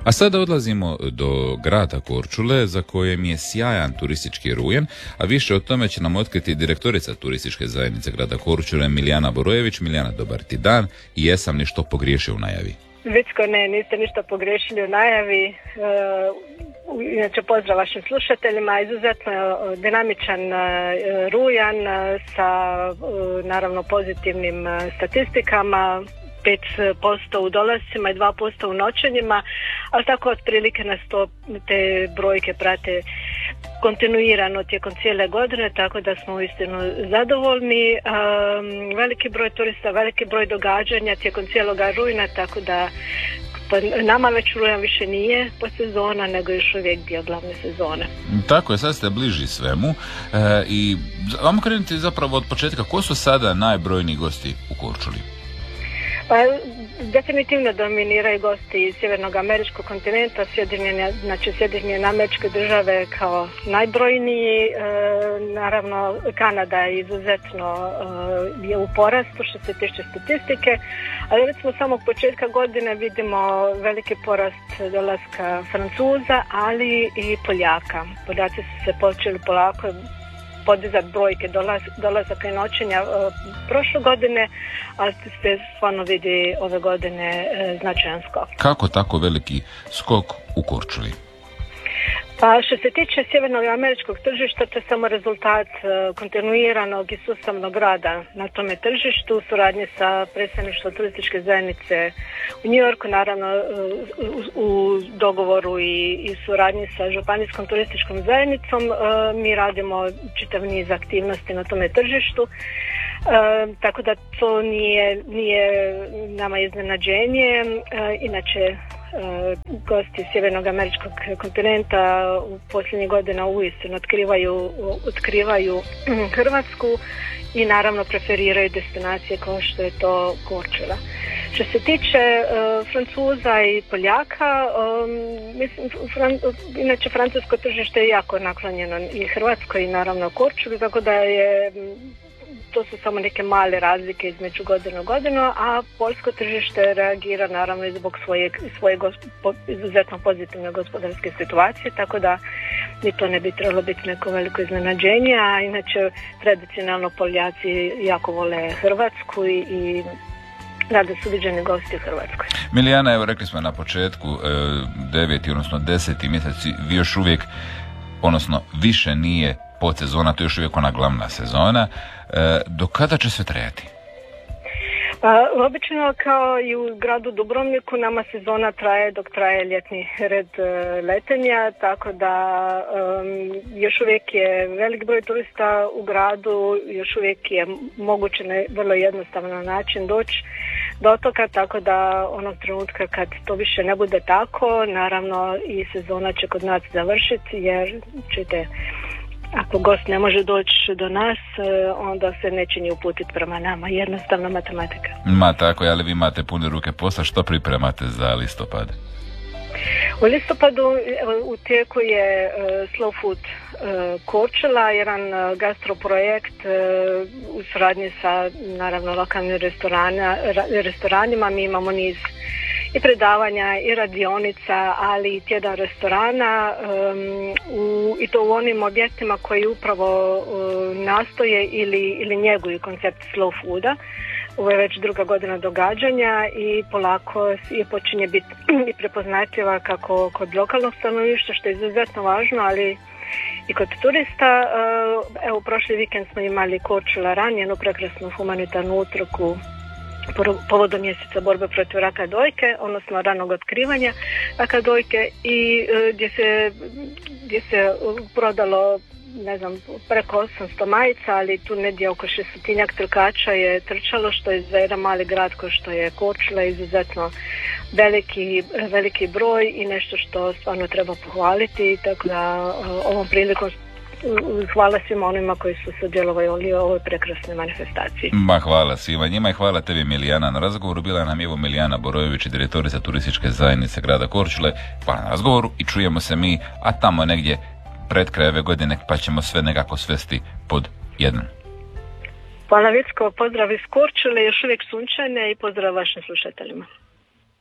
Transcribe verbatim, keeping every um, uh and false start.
A sada odlazimo do grada Korčule, za kojem je sjajan turistički rujan, a više o tome će nam otkriti direktorica turističke zajednice grada Korčule Milijana Borojević. Milijana, dobar ti dan i jesam li što pogriješio u najavi? Vicko, ne, niste ništa pogrešili u najavi. E, inače, pozdrav vašim slušateljima. Izuzetno dinamičan e, rujan sa e, naravno pozitivnim e, statistikama. pet posto u dolascima i dva posto u noćenjima, ali tako otprilike nas to, te brojke prate kontinuirano tijekom cijele godine, tako da smo uistinu zadovoljni. Um, veliki broj turista, veliki broj događanja tijekom cijeloga rujna, tako da pa nama već rujan više nije po sezona, nego još uvijek dio glavne sezone. Tako je, sad ste bliži svemu e, i vamo krenuti zapravo od početka. Ko su sada najbrojniji gosti u Korčuli? Pa, definitivno dominiraju gosti iz sjevernog američkog kontinenta, Sjedinjene, znači Sjedinjene Američke Države kao najbrojniji. E, naravno, Kanada je izuzetno e, je u porastu što se tiče statistike, ali recimo od samog početka godine vidimo veliki porast dolaska Francuza, ali i Poljaka. Poljaci su se počeli polako podizati brojke dolaz, dolazaka i noćenja e, prošle godine, ali se stvarno vidi ove godine e, značajan skok. Kako tako veliki skok u Korčuli? Pa što se tiče sjevernog američkog tržišta, to je samo rezultat e, kontinuiranog i sustavnog rada na tome tržištu, suradnje sa predstavništvom turističke zajednice u New Yorku, naravno e, u, u dogovoru i, i suradnji sa županijskom turističkom zajednicom. E, mi radimo čitav niz aktivnosti na tome tržištu, e, tako da to nije, nije nama iznenađenje. E, inače, gosti sjevernog američkog kontinenta u posljednjih godina uistinu otkrivaju, otkrivaju Hrvatsku i naravno preferiraju destinacije kao što je to Korčula. Što se tiče uh, Francuza i Poljaka, um, mislim, Fran, inače francusko tržište je jako naklonjeno i Hrvatskoj i naravno Korčuli, tako da je to su samo neke male razlike između godinu i godinu, a poljsko tržište reagira naravno i zbog svoje, svoje gospo, izuzetno pozitivne gospodarske situacije, tako da ni to ne bi trebalo biti neko veliko iznenađenje, a inače tradicionalno Poljaci jako vole Hrvatsku i, i rade su viđeni gosti u Hrvatskoj. Milijana, evo rekli smo na početku, deveti, odnosno deseti mjeseci, vi još uvijek, odnosno više nije podsezona, to je još uvijek ona glavna sezona. E, do kada će sve trajati? Pa, obično kao i u gradu Dubrovniku nama sezona traje dok traje ljetni red e, letenja, tako da um, još uvijek je velik broj turista u gradu, još uvijek je moguće na vrlo jednostavan način doći do otoka, tako da onog trenutka kad to više ne bude tako, naravno i sezona će kod nas završiti, jer ćete ako gost ne može doći do nas, onda se neće ni uputiti prema nama. Jednostavna matematika. Ma tako, ali vi imate pune ruke posla. Što pripremate za listopad? U listopadu u tijeku je uh, Slow Food uh, Korčula, jedan uh, gastroprojekt uh, u suradnji sa naravno lokalnim restorana, ra, restoranima. Mi imamo niz i predavanja i radionica, ali i tjedan restorana um, u, i to u onim objektima koji upravo uh, nastoje ili, ili njeguju koncept slow fooda. Ovo je već druga godina događanja i polako je počinje biti i prepoznatljiva kako kod lokalnog stanovništva, što je izuzetno važno, ali i kod turista. Uh, evo, prošli vikend smo imali Korčula ran, jednu prekrasnu humanitarnu utrku povodom mjeseca borbe protiv raka dojke, odnosno ranog otkrivanja raka dojke, i uh, gdje se, gdje se prodalo ne znam, preko osamsto majica, ali tu negdje oko šestotinjak trkača je trčalo, što je za jedan mali grad kao što je Korčula izuzetno veliki, veliki broj i nešto što stvarno treba pohvaliti, tako da uh, ovom prilikom hvala svima onima koji su sudjelovali u ovoj prekrasnoj manifestaciji. Ma hvala svima njima i hvala tebi, Milijana, na razgovoru. Bila nam je evo Milijana Borojević, direktorica turističke zajednice grada Korčule. Hvala na razgovoru i čujemo se mi, a tamo negdje pred kraj ove godine, pa ćemo sve nekako svesti pod jednom. Hvala Vicko, pozdrav iz Korčule, još uvijek sunčane, i pozdrav vašim slušateljima.